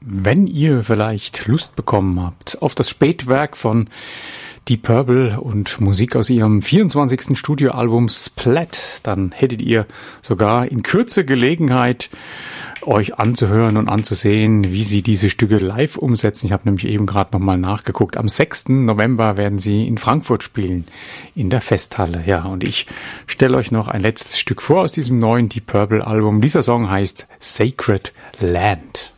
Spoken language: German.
Wenn ihr vielleicht Lust bekommen habt auf das Spätwerk von Deep Purple und Musik aus ihrem 24. Studioalbum Splat, dann hättet ihr sogar in Kürze Gelegenheit, euch anzuhören und anzusehen, wie sie diese Stücke live umsetzen. Ich habe nämlich eben gerade nochmal nachgeguckt. Am 6. November werden sie in Frankfurt spielen, in der Festhalle. Ja, und ich stelle euch noch ein letztes Stück vor aus diesem neuen Deep Purple Album. Dieser Song heißt Sacred Land.